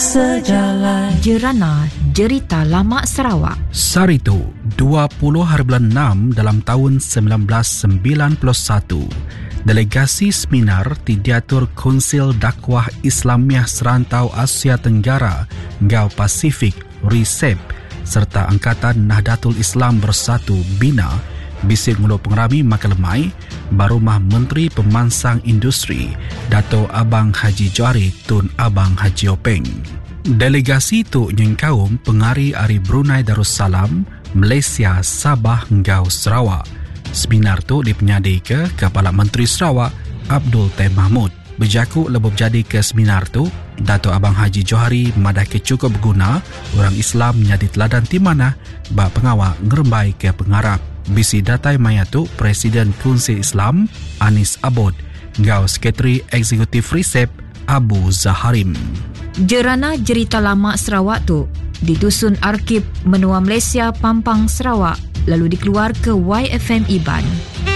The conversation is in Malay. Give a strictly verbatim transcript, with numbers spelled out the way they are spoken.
sejalan. Jerana Jerita Lama Sarawak. Saritu, dua puluh hari bulan enam dalam tahun sembilan belas sembilan puluh satu, delegasi seminar ti diatur Konsil Dakwah Islamiah Serantau Asia Tenggara Ngau Pasifik R I S E P serta Angkatan Nahdlatul Islam Bersatu Bina bisik mulu pengerami Makelemai Barumah Menteri Pemansang Industri Dato' Abang Haji Johari Tun Abang Haji Openg. Delegasi itu nyengkaum pengari Ari Brunei Darussalam, Malaysia, Sabah, Ngau Sarawak. Seminar tu dipenyadi ke Kepala Menteri Sarawak Abdul Teh Mahmud. Berjaku lebih jadi ke seminar tu, Dato' Abang Haji Johari madah ke cukup berguna orang Islam menjadi teladan di mana bak pengawal ngerembai ke pengarap. Bisi datai maya tu Presiden Konsil Islam Anis Abod, Ngau Sekretari Eksekutif R I S E P Abu Zaharim. Jerana Jerita Lama Sarawak tu di Dusun Arkib Menua Malaysia Pampang Sarawak lalu dikeluar ke Y F M Iban.